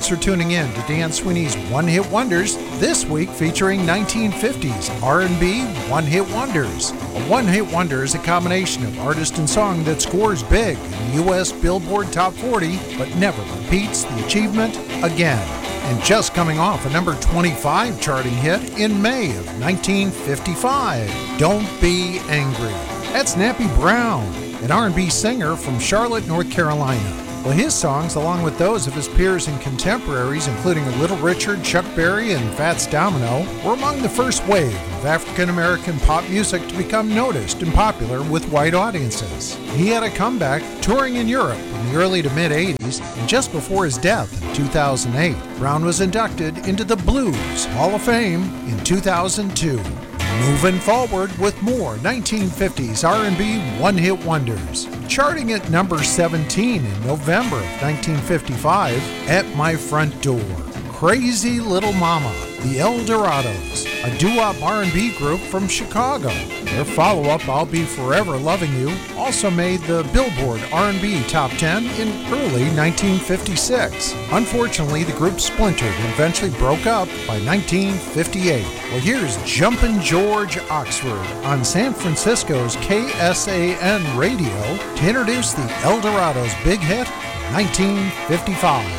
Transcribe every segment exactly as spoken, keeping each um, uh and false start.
Thanks for tuning in to Dan Sweeney's One Hit Wonders, this week featuring nineteen fifties R and B One Hit Wonders. A One Hit Wonder is a combination of artist and song that scores big in the U S Billboard Top forty, but never repeats the achievement again. And just coming off a number twenty-five charting hit in May of nineteen fifty-five, Don't Be Angry. That's Nappy Brown, an R and B singer from Charlotte, North Carolina. Well, his songs, along with those of his peers and contemporaries, including Little Richard, Chuck Berry, and Fats Domino, were among the first wave of African-American pop music to become noticed and popular with white audiences. He had a comeback touring in Europe in the early to mid-eighties, and just before his death in two thousand eight, Brown was inducted into the Blues Hall of Fame in two thousand two. Moving forward with more nineteen fifties R and B one-hit wonders. Charting at number seventeen in November of nineteen fifty-five, At My Front Door. Crazy Little Mama, the El Dorados, a doo-wop R and B group from Chicago. Their follow-up, I'll Be Forever Loving You, also made the Billboard R and B Top ten in early nineteen fifty-six. Unfortunately, the group splintered and eventually broke up by nineteen fifty-eight. Well, here's Jumpin' George Oxford on San Francisco's K S A N radio to introduce the El Dorados' big hit, nineteen fifty-five.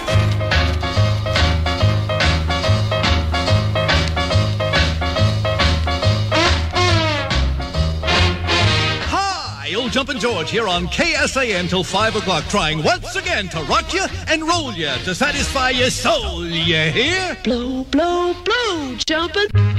Old Jumpin' George here on K S A N till five o'clock, trying once again to rock you and roll you to satisfy your soul. You hear? Blow, blow, blow, jumpin'.